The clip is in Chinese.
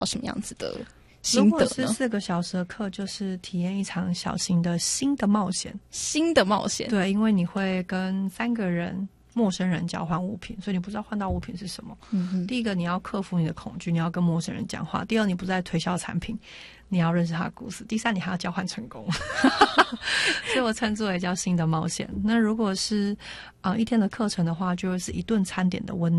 什么样子的如果心得呢？ 是4个小时的课，就是体验一场小型的新的冒险。 新的冒险， 对，因为你会跟3个人陌生人交换物品，所以你不知道换到物品是什么。第一个你要克服你的恐惧，你要跟陌生人讲话；第二，你不在推销产品，你要认识他的故事；第三，你还要交换成功。所以我称之为叫新的冒险。那如果是1天的课程的话，就会是1顿餐点的温